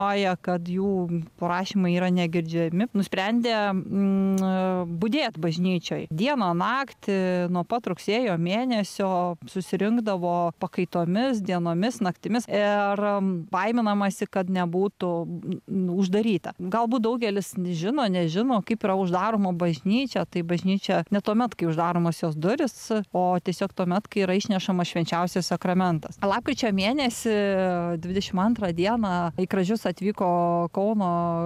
kad jų prašymai yra negirdžiami, nusprendė budėti bažnyčioje. Dieną, naktį, nuo pat rugsėjo mėnesio susirinkdavo pakaitomis, dienomis, naktimis ir baiminamasi, kad nebūtų uždaryta. Galbūt daugelis nežino, kaip yra uždaroma bažnyčia. Tai bažnyčia ne tuomet, kai uždaromos jos duris, o tiesiog tuomet, kai yra išnešamas švenčiausias sakramentas. Lapkričio mėnesį 22 dieną į Kražius atvyko Kauno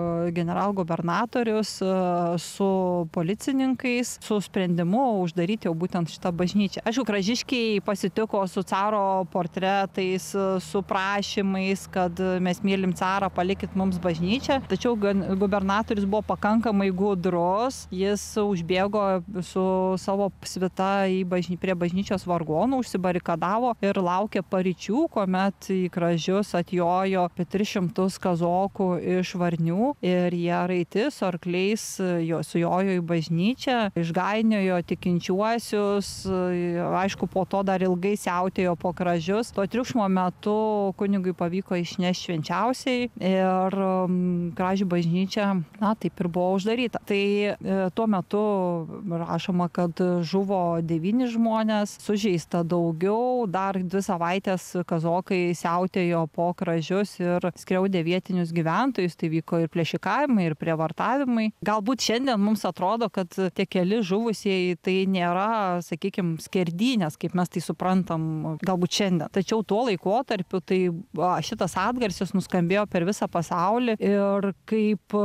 generalgubernatorius su policininkais, su sprendimu uždaryti jau būtent šitą bažnyčią. Aišku, kražiškiai pasitiko su caro portretais, su prašymais, kad mes mylim carą, palikit mums bažnyčią. Tačiau gubernatorius buvo pakankamai gudrus, jis užbėgo su savo svita prie bažnyčios vargonų, užsibarikadavo ir laukė paryčių, kuomet į Kražius atjojo apie 300 kazokų iš Varnių ir jie raiti su arkliais sujojo į bažnyčią, išgainiojo tikinčiuosius, aišku, po to dar ilgai siautėjo po Kražius. To triukšmo metu kunigui pavyko išnešti švenčiausiai ir Kražių bažnyčia, taip ir buvo uždaryta. Tai tuo metu rašoma, kad žuvo 9 žmonės, sužeista daugiau, dar 2 savaitės kazokai siautėjo po Kražius ir skriaudė vietinius gyventojus, tai vyko ir plėšikavimai, ir prievartavimai. Galbūt šiandien mums atrodo, kad tie keli žuvusieji tai nėra, sakykime, skerdynės, kaip mes tai suprantam, galbūt šiandien. Tačiau tuo laikotarpiu tai šitas atgarsis nuskambėjo per visą pasaulį ir kaip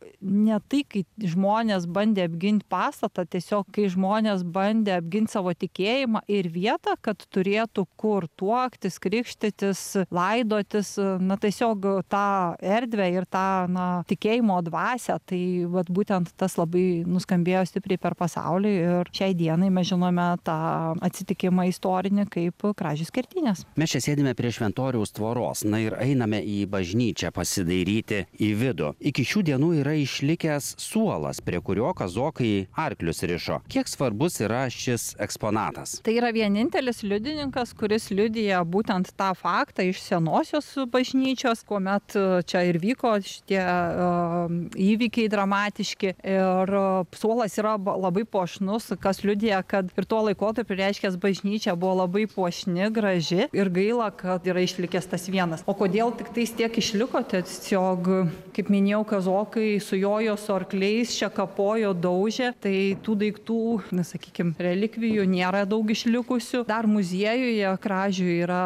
ne tai, kai žmonės bandė apginti pastatą, tiesiog kai žmonės bandė apginti savo tikėjimą ir vietą, kad turėtų kur tuoktis, krikštytis, laidotis, tiesiog tą erdvę ir tą tikėjimo dvasią, tai būtent tas labai nuskambėjo stipriai per pasaulį ir šiai dienai mes žinome tą atsitikimą istorinį kaip Kražių skerdynės. Mes čia sėdime prie šventoriaus tvoros, ir einame į bažnyčią pasidairyti į vidų. Iki šių dienų yra išlikęs suolas, prie kurio kazokai arklius rišo. Kiek svarbus yra šis eksponatas? Tai yra vienintelis liudininkas, kuris liudija būtent tą faktą iš senosios bažnyčios, kuomet čia ir vyko šitie įvykiai dramatiški ir suolas yra labai puošnus, kas liudija, kad ir tuo laikotarpiu reiškia bažnyčia buvo labai puošni, graži ir gaila, kad yra išlikęs tas vienas. O kodėl tik tais tiek išliko? Tiesiog, kaip minėjau, kazokai sujojo su arkliais, čia kapojo, daužė, tai tų daiktų, sakykime, relikvijų nėra daug išlikusių. Dar muziejuje Kražių yra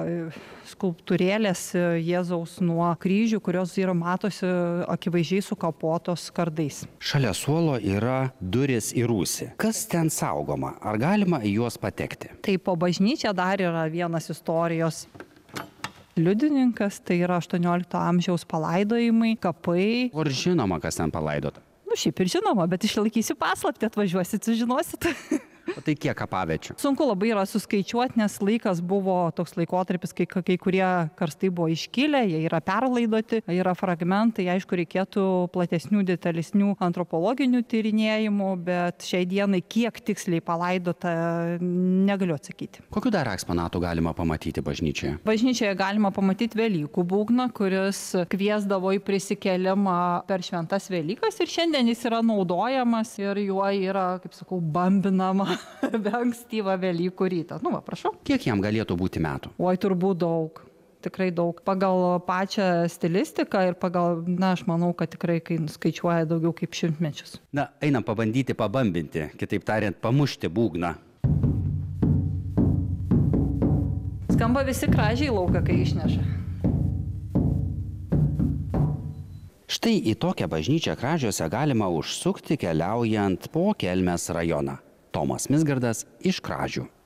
skulptūrėlės Jėzaus nuo kryžių, kurios yra matosi akivaizdžiai sukapotos kardais. Šalia suolo yra durys į rūsį. Kas ten saugoma? Ar galima į juos patekti? Tai po bažnyčią dar yra vienas istorijos liudininkas, tai yra 18 amžiaus palaidojimai, kapai. Ar žinoma, kas ten palaidota? Šiaip ir žinoma, bet išlaikysiu paslaptį, atvažiuosit, sužinosit. O tai kiek kapaviečių? Sunku labai yra suskaičiuoti, nes laikas buvo toks laikotarpis, kai kurie karstai buvo iškilę, jie yra perlaidoti, yra fragmentai, aišku, reikėtų platesnių, detalesnių antropologinių tyrinėjimų, bet šiai dienai kiek tiksliai palaidota, negaliu atsakyti. Kokių dar eksponatų galima pamatyti bažnyčioje? Bažnyčioje galima pamatyti Velykų būgną, kuris kviesdavo į prisikėlimą per šventas Velykas ir šiandien jis yra naudojamas ir juo yra, kaip sakau, bambinama be ankstyvą Velykų rytą. Prašau. Kiek jam galėtų būti metų? Oi, turbūt daug. Tikrai daug. Pagal pačią stilistiką ir pagal, aš manau, kad tikrai skaičiuoja daugiau kaip 100 mečius. Einam pabandyti pabambinti, kitaip tariant, pamušti būgną. Skamba visi kražiai lauką, kai išneša. Štai į tokią bažnyčią Kražiuose galima užsukti keliaujant po Kelmės rajoną. Tomas Misgardas iš Kražių.